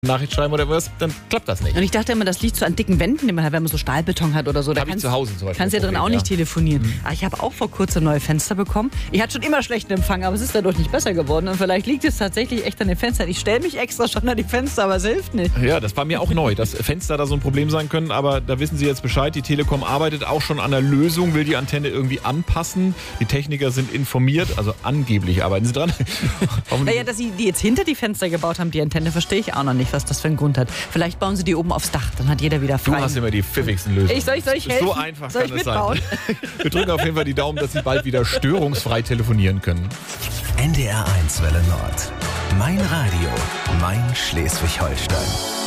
Nachricht schreiben oder was, dann klappt das nicht. Und ich dachte immer, das liegt so an dicken Wänden, die man hat, wenn man so Stahlbeton hat oder so. Da Habe ich zu Hause zum Beispiel. kannst du ja drin auch nicht telefonieren. Aber ich habe auch vor kurzem neue Fenster bekommen. Ich hatte schon immer schlechten Empfang, aber es ist dadurch nicht besser geworden. Und vielleicht liegt es tatsächlich echt an den Fenstern. Ich stelle mich extra schon an die Fenster, aber es hilft nicht. Ja, das war mir auch neu, dass Fenster da so ein Problem sein können, aber da wissen Sie jetzt Bescheid. Die Telekom arbeitet auch schon an der Lösung, will die Antenne irgendwie anpassen. Die Techniker sind informiert, also angeblich arbeiten sie dran. Naja, dass sie die jetzt hinter die Fenster gebaut haben, die Antenne, verstehe ich auch noch nicht, was das für einen Grund hat. Vielleicht bauen sie die oben aufs Dach, dann hat jeder wieder frei. Du hast immer die pfiffigsten Lösungen. Soll ich helfen? So einfach soll kann ich es sein. mitbauen? Wir drücken auf jeden Fall die Daumen, dass Sie bald wieder störungsfrei telefonieren können. NDR 1 Welle Nord. Mein Radio, mein Schleswig-Holstein.